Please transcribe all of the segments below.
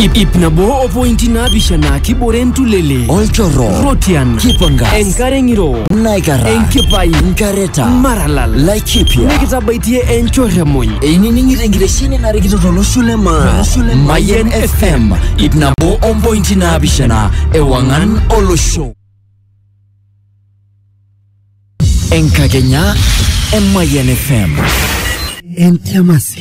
Ipnabo pointi nabishana kiborentu lele Olchoro Rotian Kipangas Enkarengiro Naigara Enkipai Nkareta Maralal Laikipia Nekitabaitie Enchoremony Eininingirengireshini narikito toloshulema Mayen FM Ipnabo pointi nabishana Ewangan Olosho Enkakenya Mayen FM Entiamas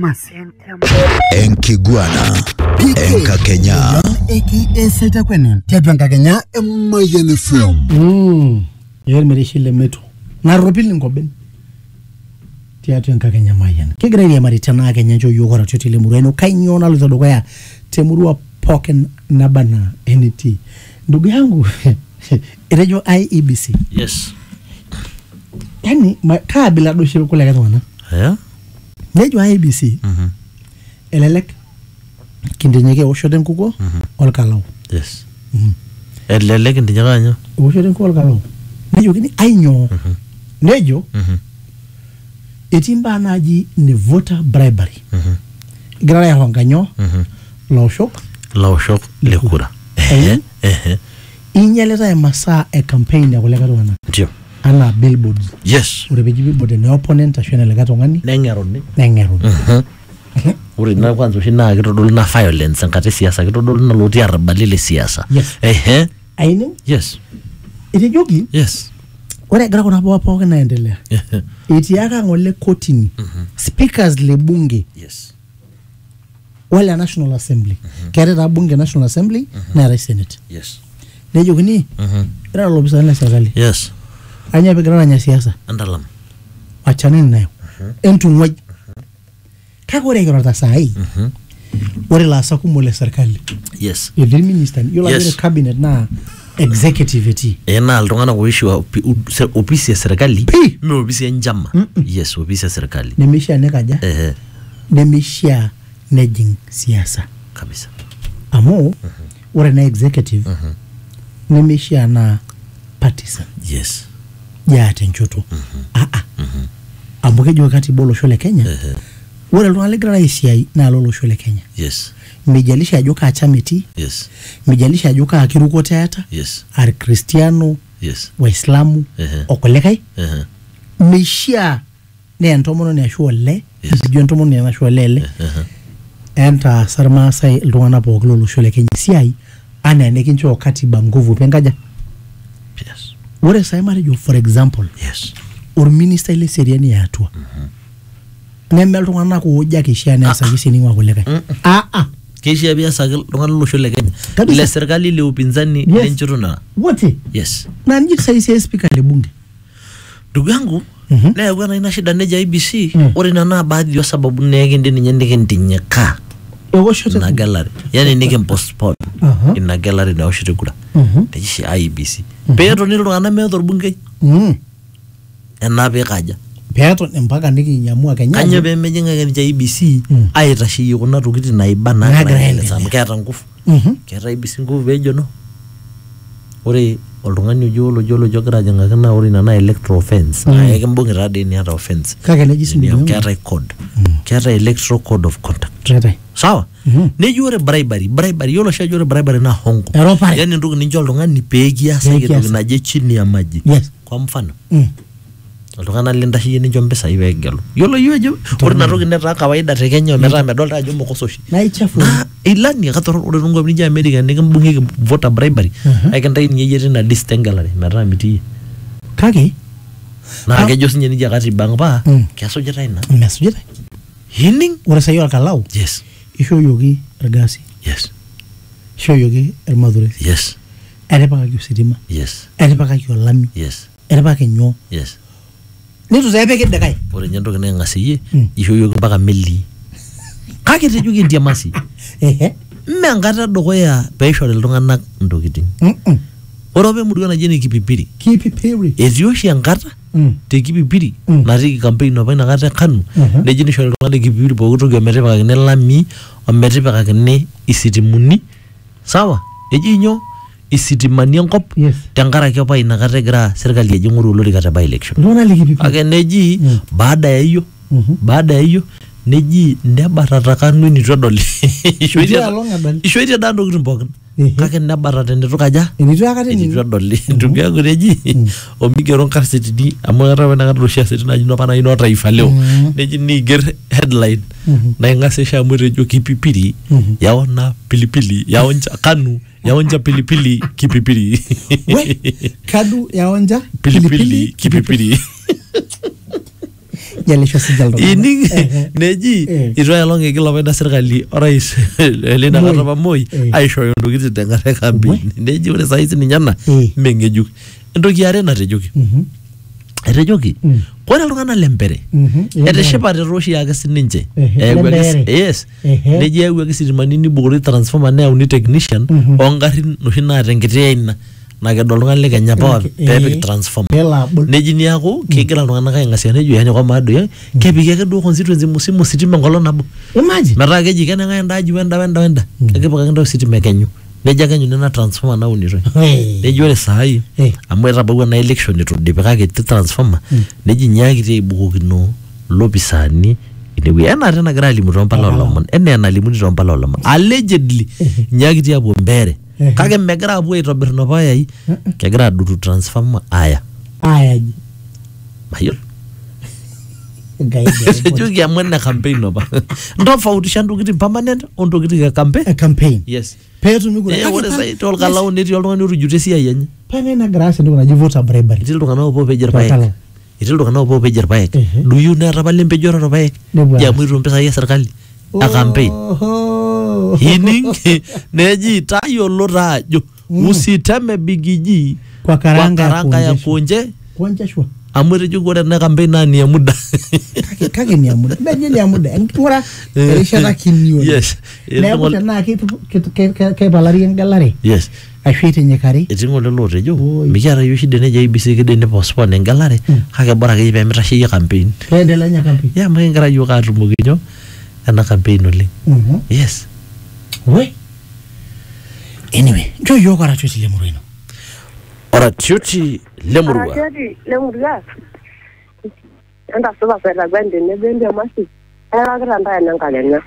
Enkiguana Enkakenya Eseta kwenen Tetu Enkakenya Mayen FM Yer merishile metu Naropili ngoben Tetu Enkakenya Mayen Kigreri ya maritana Kenya njo yukora chotile mureno Kainyo luzodo kwaya Temurua poken nabana NT Ndugu yangu Irejo IEBC Yes. Yani kabila doshiro kule kato wana Yeah. Nejo IEBC Elelek Kindinyeke oshoden kuko Olkalau Yes. Elelek ndinyaka nyo. Oshoden kuko olkalau Nejo kini ainyo Nejo Itimba anaji ni voter bribery Grara ya honganyo Laushok Lekura. Inyeleta ya masaa campaign ya kule kato wana Ndiyo. Ana billboards Yes. Urebeji billboard ni opponent ashwene legato ngani Nengeroni. Uri na kwanza ushina kitodolu na violence ngati siasa kitodolu na loti arabalile siasa. Yes. Aine? Yes. Itijoki? Yes. Ore gara kuna hapo hapo naendelea. Itiaka ngole kotini. Speakers le bunge. Yes. Wale National Assembly. Kere da bunge National Assembly na Senate. Yes. Nejo kini? Ira lobisa na serikali. Yes. Anya pegana nya siasa. Andalam. Wachaneni nayo. Entu ngwaj. Kakore yorota sai. Ore la sakumole serikali. Yes. Yodiri minister, yola Yes. cabinet na executive eti. Ena aldongana kuishi wa ofisi ya serikali. Me ofisi ya njama. Yes, ofisi ya serikali. Nemishia nekaja. Nemishia nejing siasa. Kabisa. Amo, ore na executive. Nemishia na partisan. Yes. Ya tenchoto. Ambokeji wakati bolo shole Kenya. Ore luwa legra isiai na lolo shole Kenya. Yes. Mijalisha ajoka achameti. Yes. Mijalisha ajoka akiruko teata. Yes. Ari Kristiano. Yes. Waislamu. Okolekai. Mishia ne antomono ne ashole. Sijui antomono ne ashole. Enta sarma sai luwana po lolo shole Kenya. Siai ana nekincho wakati banguvu pengaja. Yes. Ore sai marijo for example. Yes. Or minister ile seriani ya atua. Nemel tungana kuja kishia na sagisi ni wakulekai. Kishia biasa tungana lolo shole Kenya. Ile serikali ile upinzani ile nchuruna. Wote? Yes. Na njiti saisi speaker le bunge. Ndugu yangu na yagwana ina shida neja IBC ori na baadhi ya sababu nege ndi nyende ndinyeka na gallery yani nige postpone ina gallery na oshite kula tejishi IBC pero nilo ngana medo bunge enabe kaja Peato mpaka niki nyamua Kenya kanyo be mejinga ya IBC aitashi yona tukiti na ibana na samu keta ngufu keta IBC ngufu bejo no ore oltungani jolo jogra janga kana ori na electoral offense ayeke mbongi rade ni ata offense kake legisi ni keta code keta electoral code of conduct sawa ne jore bribery yolo sha jore bribery na hongo yani ndugu ninjo oltungani pegia sasa na je chini ya maji kwa mfano oltungana linda hiye ninjo mpesa iwegelo yolo yeje ori na rogi neta kawaida te Kenya meta medolta ajo mokososhi na ichafu ilani katoro ore ngo binja America ndenge mbungi voter bribery aikenta ni yete na distengalare meta miti kake na kejo sinye nija kati bangba kiaso jeta ina mesujeta hining ore sayo alkalau yes isho yogi ergasi yes isho yogi ermadure yes erepaka kyositima yes erepaka kyolami yes erepaka nyo yes nitu zaepeke dekai ore nyendo kene ngasiye isho yogi mpaka meli kake tejuki ndia masi mengata dokoya peishore iltung'anak ntokitin orobe muduana jeni kipipiri ezioshi angata te kipipiri nati campaign opa inakata kanu nejini shore iltung'anak kipipiri pokutoki ometipikakini lami ometipikakini isitimuni sawa eji nyo isitimani enkop tenkaraki apa inakata egira serikali ejing'oru olorika te by election ake neji baada ya hiyo neji nebatataka nitu edoli Along ishoitie daa ntokitin pookin Ehe. kake nebatata nitu kaja Enitu akata nitu edoli ndugu neji omigero nkasetini amu etaa nakata oshi asetini naji napa naji noo taifa leo neji niiger headline naing'asisho amu etejo kipipiri yaona pilipili yaonja kanu yaonja pilipili kipipiri We, kadu yaonja pilipili kipipiri yalisho sijalo ining neji itu along igila wenda serikali orais Elena Moi. Garama Moi aishoyo ntokitin tenkata campaign neji ore saizi ninyana mengejuk entoki are natejoki etejoki kore iltung'anak lempere etishipate oshi ake sininche yes neji eyawuaki sitimani nibukori transformer neyauni technician ongarrin noshi naata enkiti aina nakedo oltung'ani le Kenya Power peepik transformer neji niaku kegira iltung'anak aing'asia nejo yani kwa maado kepiki ake duo constituency musimu sitima enkolong nabo imagine metaa keji keneng'ae endaaji wenda kekipikaki ntau sitima ekenyu neji ake enyu nena transformer naunitoi neji ore saai amu etabawua na election itu idipikaki ti transformer neji nyaakiti aibukokino lopisani inewueji enaa tena nagira alimu tompala olomon enaa enalimuni tompala olomon allegedly nyaakiti apuo mbere kake megira apuo aitobir nopayai kegira adutu transformer aya ayaji mayiolo etejoki amu ena campaign apa ntofautisha ntokitin permanent ontokitin e campaign yes petumi kuna ore sai tolkalau netii oltung'ani otujuto esiai enye pene nagira asa ntoki naji voter bribery etii iltung'anak opuo peje irpaek etii iltung'anak opuo peje irpaek duyu neeta pale empejoro irpaek jamu itu mpisai esirkali a campaign ining neji tayiolo taajo usiteme bigiji kwa karanga ya kuonje shwa amu etejo ore ena campaign naa ni ya muda kake ni ya muda meje ni ya muda ngora erishata kinio yes neeku tenaa kepalari engelare yes ashu itinyikari etii ng'ole lootejo mikiata yiok shida nejo IEBC kideni postpone engelare kake bora akeyie peemitasheyie campaign peendelenya campaign ya amu kingira yiok aatumoki nyoo ena campaign oleng yes we anyway njo yiok oratioti lemurua ino oratioti lemurua Aratioti lemurua enda supa seta gwende nebende masi era kiranda enkakenya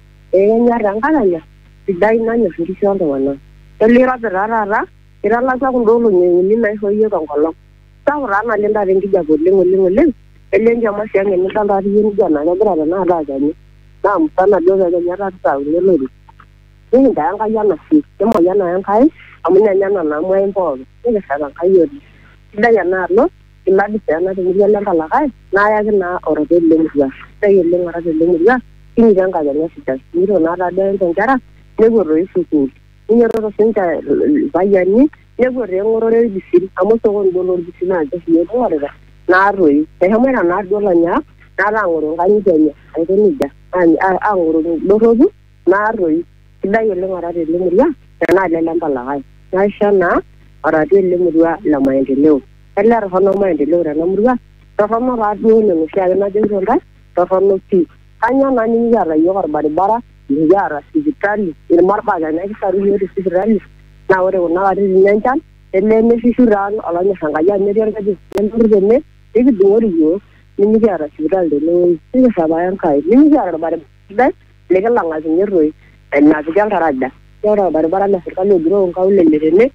enyor enkakenya sidai nanyor nkishu oltung'anak elira pirarara italakwa kundo olong'eni naishoyie enkolong sapuk taa naleng taata enkijape oleng elenjo masi ang enidolta tiyie nijo ena kegira tenakata akenyu naa musana duo pekenya tatitauni elori nikintaa Enkai anashe kemoyian ake Enkai amu nenyana naa muain pooki nikishata Enkai oleng sidai enaalo iladi sii ena temurua lenkalakai naayaki naa oratioti lemurua sidai oleng oratioti lemurua kinyito enkakenya sidai kinyito naa taduo ninche nkera nepuo toi sukuul ninyiototo sinche irpayiani nepuo taa eng'orore orbisil amu sokoni duo lorbisil naa ninche siyiok king'orita naatoi eshomoita naa duo lanyaak naata ang'oru nkanyit enye aiko nejia ang'oru dorropu naatoi sidai oleng oratioti lemurua tenaalo lempalakai naisho naa oratioti lemurua le maendeleo ele torrono maendeleo tena murua torrono taaduo nenoshi ake najokito ntae torrono pii kanyoo naa nimikiata yiok orbaribara mikiata sipitali irmarbakanya kisaru yiok tesipitali naa ore kuna katitin enchan elee meshishu taa olonyorr Enkai amu metii orkeju nenturr tene nikidung'ori yiok nimikiata sipitali tenewueji nikisapaya Enkai nimikiata orbaribara sidai likilang'akinye toi enapiki oltaraja ore orbaribara le sirkali ogiroo nkaulele tene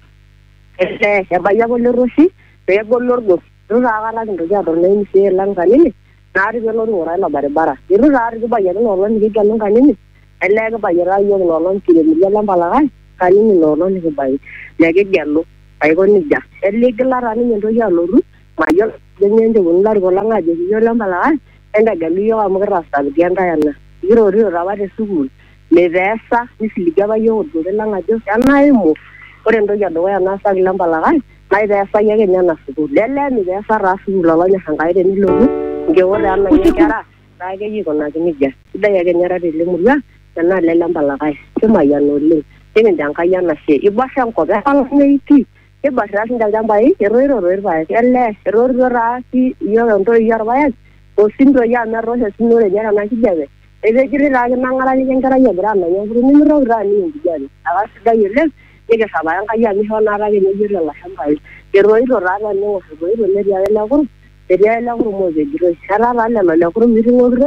elee ebayie ake olorroshi peegolu orgos itu taakata kintoki aton MCA lang kanini naari peelotu ng'uraa ilo baribara itu taari kibayiana inoolong nikigelu kanini elee kibayietaa yiok inoolong kiremurua lempalakai kanini inoolong nikibayi nekigelu aiko nejia elee igila taa ninye entoki alotu mayiolo ajo enchekuni ilarikok lang aajoki yiok lempalakai entegelu yiok amu kitaasakiti Enkai ena kirotito apa tesukuul mepeesa nisiligi apa yiok orkoti lang ajo enaimu ore entoki edukuya naasaki lempalakai naipeesaki ake ninye ena sukuul elee mipeesa taa sukuul olonyorr Enkai tenilotu nkeo taa nanya nkera naa keyieu aikunaki nejia sidai ake ninye oratioti lemurua tenaalo lempalakai kimayiana oleng kikincho Enkai enashe iborr enkop epalai pii kiborr taa sinche ilchambai etoito toi irpaek elee etoorito taa sii yiok entoii orpaek osintoi amu etoosho osinto lenye tena kijape etejiti taa kinang'araki enkerai egira ananya empuruo nimitoki taa aning enkijape aka sidai oleng nikisapaya Enkai amu ishoo naata ake neyieu lelo shambai etoito taa tening'orr etoito netii ake lekurum oopejitoi etaa taa lelo lekurum iting'okitoi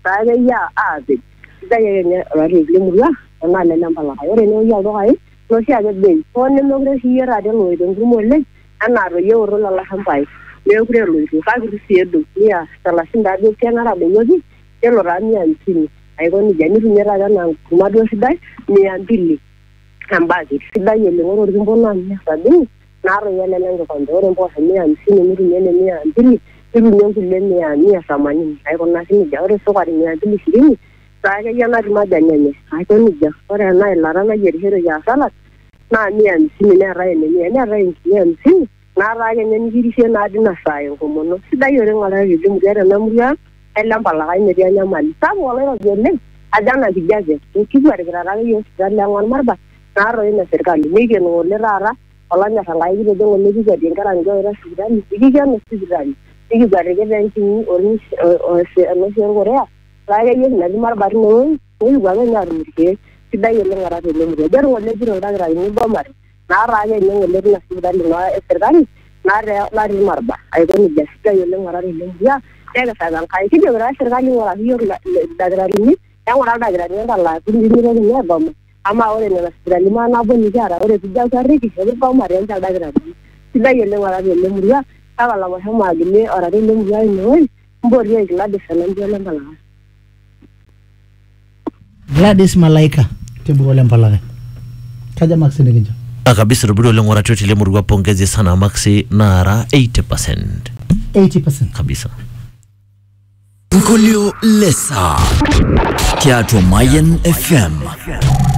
Saya ya ade. Saya ni orang lemurua. Mana lembah lah. Orang ni ya doa no si ada deh. Phone ni orang si ada loh itu rumole. Anak roya orang lalah sampai. Dia kira loh itu. Kalau si itu ya setelah sindar dia kena ada lagi. Dia orang ni ansini. Ayo ni jadi punya ada nang rumah dua sedai ni antili. Ambagi sedai yang orang rumpolan ni tadi. Naro ya leleng kepada orang puasa ni ansini ni antili. Ibu yang kuliah ni sama ni. Ayo nasi ni jauh resok ni antili sini. Saya yang ada macamnya ni. Ayo ni jah. Orang lain larang aja jadi ya salah. Nah ni ansini ni rai ni ansini. Nara yang ni diri saya ada nasa yang komono. Sedai orang ada di dalam dia namanya. Elam palai ni dia nyaman. Tahu orang orang ada nak dijaga. Kita bergerak lagi dan langan marba. Naro ini serkali. Ni kan orang rara. Orang yang sangai itu dengan ni juga dia kan orang sudah ni. Ini kan sudah ni. Ini bergerak dan sini orang orang Korea. Saya ini nanti marba ni. Ini bukan yang ni. Kita yang orang ada ni. Jadi orang yang orang ini bomar. Nara yang orang yang sudah ni serkali. Nari marba. Ayo ni jadi yang orang ini dia. Saya katakan kalau kita berasa sekali orang hidup daerah ini, yang orang daerah ini adalah kundi ini apa? Ama orang yang sudah lima pun bicara orang tidak cari kita berpamar yang daerah ini. Tidak yang orang yang mulia, kalau sama gini orang yang mulia ini, boleh Gladys jalan malah. Gladys Malaika, timbul oleh Palaga. Kaja maksi ni kinjo. Kabisa rubudu oleh orang cuci lemur gua pongkezi sana maksi nara 80%. 80%. Kabisa. Nkolio Lesa Teatro Mayen FM